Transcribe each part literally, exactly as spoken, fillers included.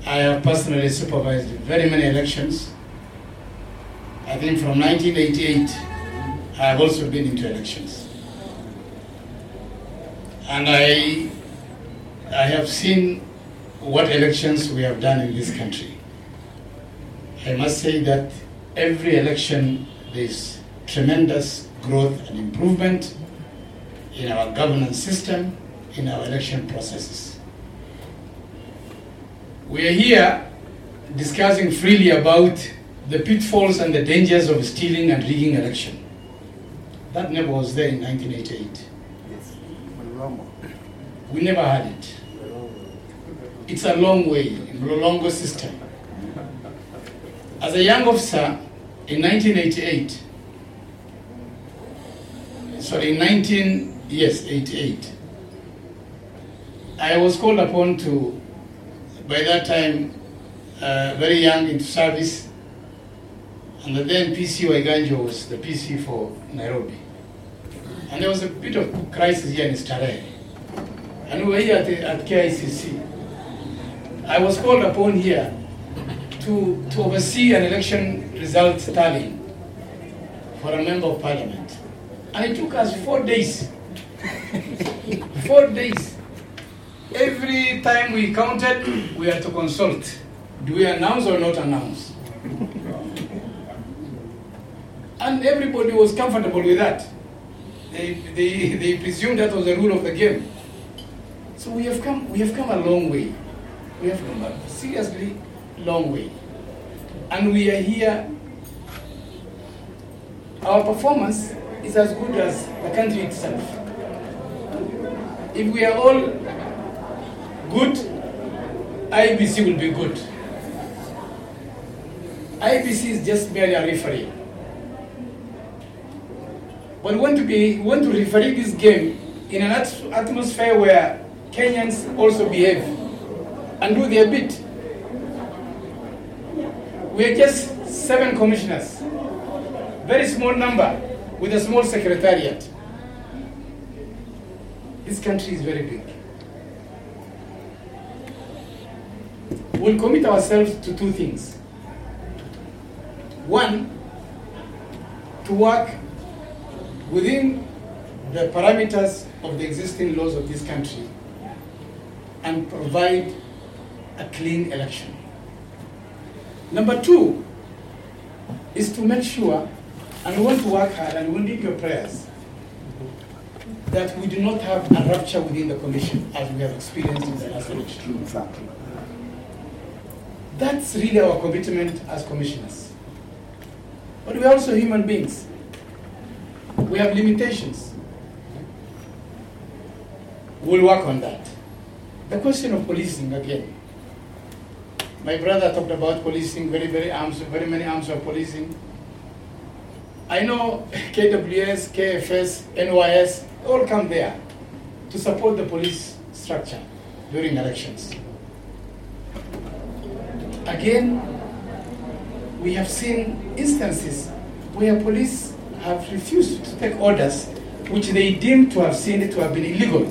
I have personally supervised very many elections. I think from nineteen eighty-eight, I have also been into elections. And I, I have seen what elections we have done in this country. I must say that every election there is tremendous growth and improvement in our governance system, in our election processes. We are here discussing freely about the pitfalls and the dangers of stealing and rigging election. That never was there in nineteen eighty-eight. We never had it. It's a long way, in the longer system. As a young officer in nineteen eighty-eight, sorry, in nineteen, yes, eighty-eight, I was called upon to, by that time, uh, very young into service, and then P C Waiganjo was the P C for Nairobi. And there was a bit of crisis here in Starehe. And we were here at, at K I C C. I was called upon here to, to oversee an election result tallying for a member of parliament. And it took us four days. Four days. Every time we counted, we had to consult. Do we announce or not announce? And everybody was comfortable with that. They, they, they presumed that was the rule of the game. So we have come, we have come a long way. We have come a seriously long way. And we are here. Our performance is as good as the country itself. If we are all good, I B C will be good. I B C is just merely a referee. But we want to be, we want to referee this game in an at- atmosphere where Kenyans also behave and do their bit. We are just seven commissioners, very small number with a small secretariat. This country is very big. We'll commit ourselves to two things. One, to work within the parameters of the existing laws of this country and provide a clean election. Number two is to make sure, and we want to work hard, and we need your prayers, that we do not have a rupture within the commission as we have experienced in the last election. That's really our commitment as commissioners. But we are also human beings. We have limitations. We'll work on that. The question of policing again. My brother talked about policing, very, very arms, very many arms of policing. I know K W S, K F S, N Y S, all come there to support the police structure during elections. Again, we have seen instances where police have refused to take orders which they deem to have seen it to have been illegal.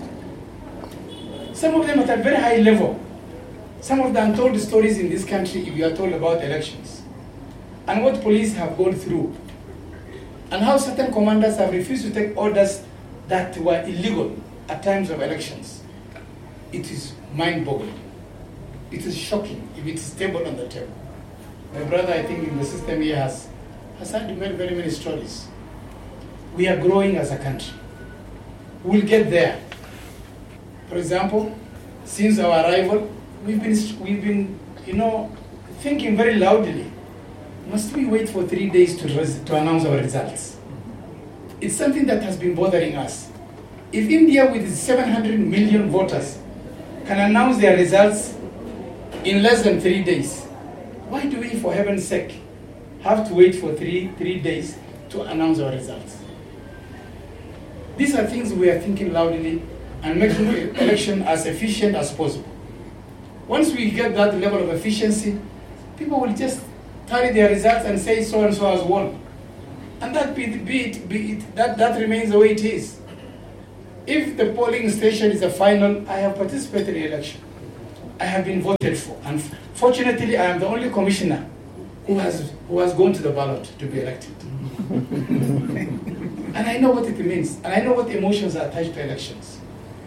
Some of them at a very high level. Some of the untold stories in this country, if you are told about elections, and what police have gone through, and how certain commanders have refused to take orders that were illegal at times of elections. It is mind-boggling. It is shocking if it is table on the table. My brother, I think, in the system here has, has had very, very many stories. We are growing as a country. We'll get there. For example, since our arrival, we've been, we've been, you know, thinking very loudly. Must we wait for three days to, res- to announce our results? It's something that has been bothering us. If India, with its seven hundred million voters, can announce their results in less than three days, why do we, for heaven's sake, have to wait for three, three days to announce our results? These are things we are thinking loudly and making the election as efficient as possible. Once we get that level of efficiency, people will just tally their results and say so and so has won. And that be it, be it, be it, that, that remains the way it is. If the polling station is a final, I have participated in the election. I have been voted for. And fortunately, I am the only commissioner who has, who has gone to the ballot to be elected. And I know what it means, and I know what emotions are attached to elections.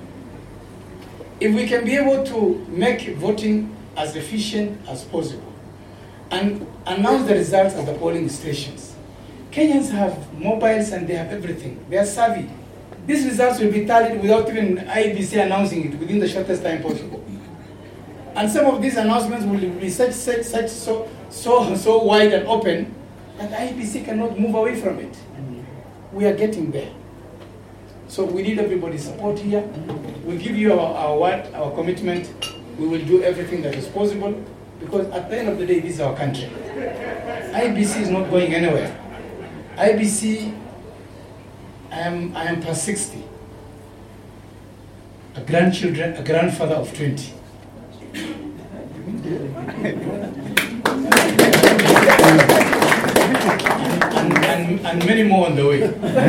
If we can be able to make voting as efficient as possible and announce the results at the polling stations, Kenyans have mobiles and they have everything. They are savvy. These results will be tallied without even I E B C announcing it within the shortest time possible. And some of these announcements will be such, such, such so, so, so wide and open that I E B C cannot move away from it. We are getting there. So we need everybody's support here. We'll give you our, our word, our commitment. We will do everything that is possible, because at the end of the day, this is our country. I E B C is not going anywhere. I E B C, I am, I am past sixty. A grandchildren, a grandfather of twenty. And, and, and many more on the way.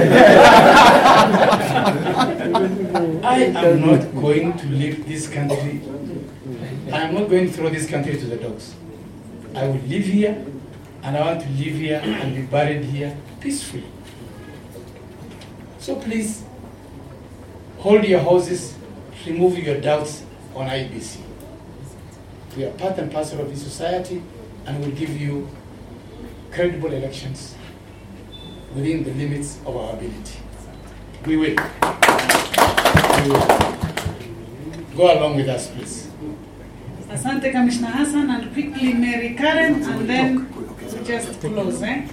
I am not going to leave this country. I am not going to throw this country to the dogs. I will live here, and I want to live here and be buried here peacefully. So please, hold your horses, remove your doubts on I E B C. We are part and parcel of this society, and will give you credible elections within the limits of our ability. We will. We will. Go along with us, please. Asante, Commissioner Hassan, and quickly Mary Karen, and then we just close. Eh?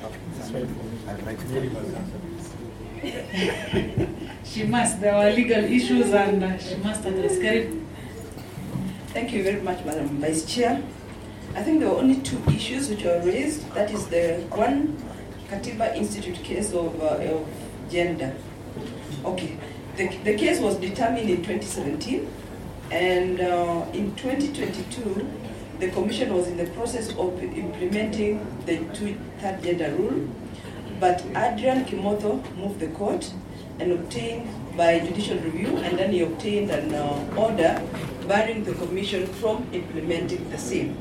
She must. There were legal issues, and uh, she must address. Karim. Thank you very much, Madam Vice Chair. I think there were only two issues which were raised. That is the one Katiba Institute case of, uh, of gender. Okay, the, the case was determined in twenty seventeen, and uh, in twenty twenty-two, the Commission was in the process of implementing the two-third gender rule, but Adrian Kimotho moved the court and obtained by judicial review, and then he obtained an uh, order barring the Commission from implementing the same.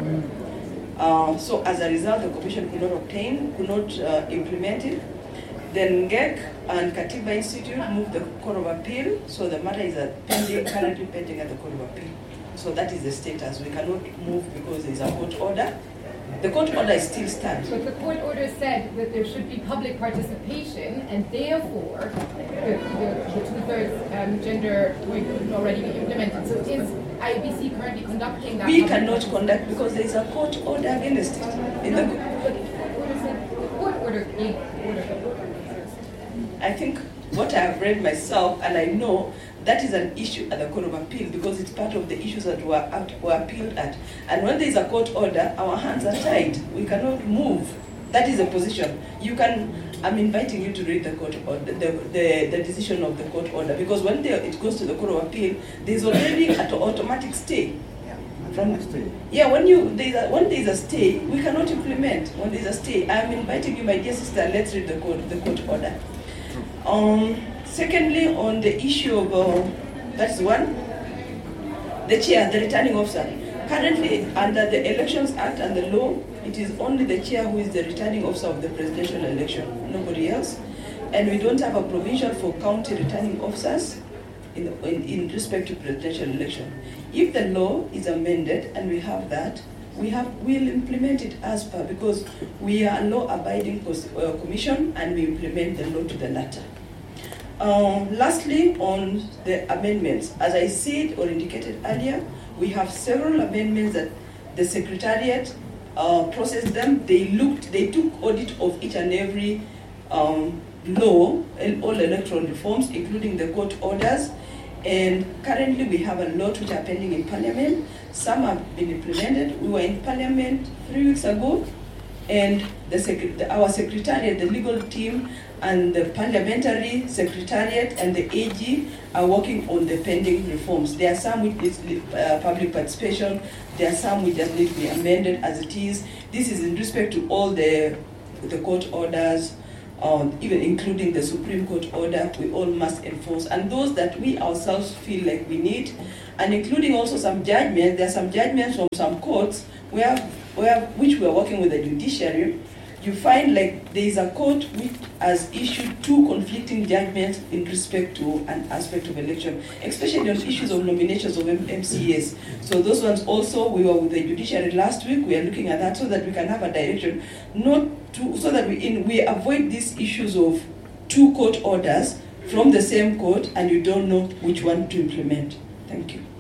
Uh, so as a result, the Commission could not obtain, could not uh, implement it. Then G E C and Katiba Institute moved the Court of Appeal, so the matter is uh, pending, currently pending at the Court of Appeal. So that is the status. We cannot move because there is a court order. The court order still stands. But the court order said that there should be public participation, and therefore the, the, the two-thirds um, gender would already be implemented. So is I E B C currently conducting that? We cannot conduct because there is a court order against it. In no, the, but the court order said the court order gave order. I think what I have read myself, and I know that is an issue at the Court of Appeal because it's part of the issues that were, at, were appealed at. And when there is a court order, our hands are tied. We cannot move. That is a position. You can, I'm inviting you to read the court order, the, the, the decision of the court order, because when they, it goes to the Court of Appeal, there's already an automatic stay. From, yeah, when you there's a, when there's a stay, we cannot implement. When there's a stay, I'm inviting you, my dear sister, let's read the court, the court order. Um, Secondly, on the issue of, uh, that's one, the chair, the returning officer. Currently, under the Elections Act and the law, it is only the chair who is the returning officer of the presidential election, nobody else. And we don't have a provision for county returning officers in, in, in respect to presidential election. If the law is amended and we have that, we have, we'll implement it as per, because we are a law-abiding commission and we implement the law to the letter. Um, lastly, on the amendments, as I said or indicated earlier, we have several amendments that the Secretariat uh, processed them. They looked, they took audit of each and every um, law, and all electoral reforms, including the court orders. And currently we have a lot which are pending in Parliament. Some have been implemented. We were in Parliament three weeks ago, and the, the, our Secretariat, the legal team, and the Parliamentary Secretariat and the A G are working on the pending reforms. There are some which need uh, public participation, there are some which just need to be amended as it is. This is in respect to all the, the court orders, um, even including the Supreme Court order, we all must enforce. And those that we ourselves feel like we need, and including also some judgments, there are some judgments from some courts where, where which we are working with the judiciary. You find like there is a court which has issued two conflicting judgments in respect to an aspect of election, especially on issues of nominations of M C Es. So those ones also, we were with the judiciary last week. We are looking at that so that we can have a direction, not to, so that we in, we avoid these issues of two court orders from the same court and you don't know which one to implement. Thank you.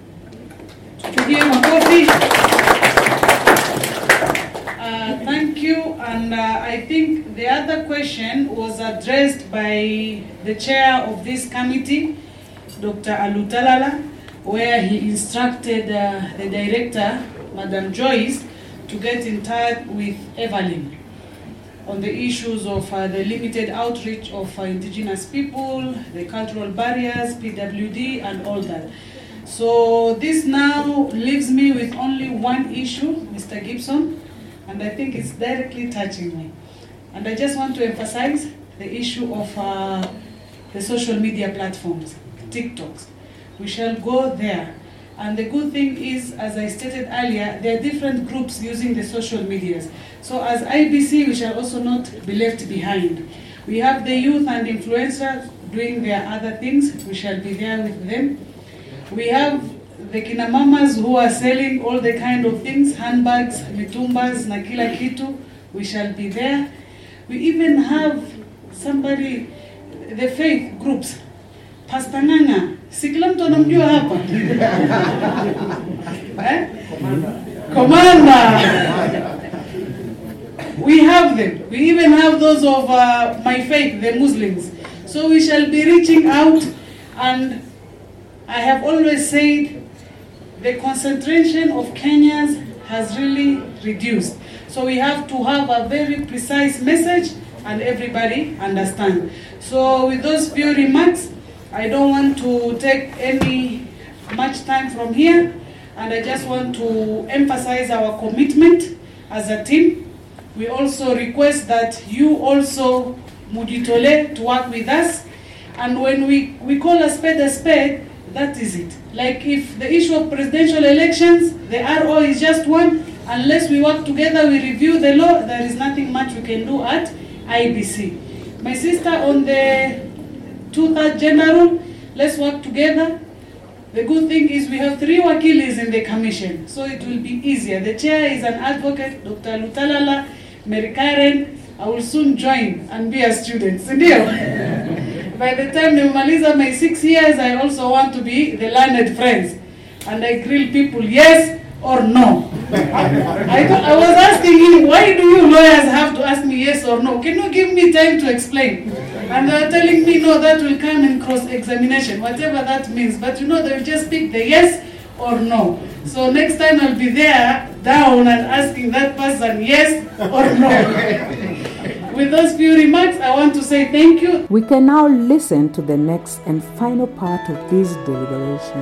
Uh, thank you, and uh, I think the other question was addressed by the chair of this committee, Doctor Alutalala, where he instructed uh, the director, Madam Joyce, to get in touch with Evelyn on the issues of uh, the limited outreach of uh, indigenous people, the cultural barriers, P W D, and all that. So this now leaves me with only one issue, Mister Gibson, and I think it's directly touching me. And I just want to emphasize the issue of uh, the social media platforms, TikToks. We shall go there. And the good thing is, as I stated earlier, there are different groups using the social medias. So as I B C, we shall also not be left behind. We have the youth and influencers doing their other things. We shall be there with them. We have the kina mamas who are selling all the kind of things, handbags, mitumbas, na kila kitu. We shall be there. We even have somebody, the faith groups, Pastor Nanga. Si kila mtu anamjua hapa. eh? Commander. We have them. We even have those of uh, my faith, the Muslims. So we shall be reaching out, and I have always said the concentration of Kenyans has really reduced. So we have to have a very precise message and everybody understand. So with those few remarks, I don't want to take any much time from here, and I just want to emphasize our commitment as a team. We also request that you also mujitole to work with us, and when we, we call a spade a spade, that is it. Like if the issue of presidential elections, the R O is just one, unless we work together, we review the law, there is nothing much we can do at I B C. My sister, on the two-third general, let's work together. The good thing is we have three wakilis in the commission, so it will be easier. The chair is an advocate, Doctor Lutalala, Mary Karen. I will soon join and be a student. By the time nimaliza my six years, I also want to be the learned friends. And I grill people, yes or no. I, th- I was asking him, why do you lawyers have to ask me yes or no? Can you give me time to explain? And they are telling me, no, that will come in cross-examination, whatever that means. But you know, they'll just pick the yes or no. So next time I'll be there, down and asking that person yes or no. With those few remarks, I want to say thank you. We can now listen to the next and final part of this deliberation.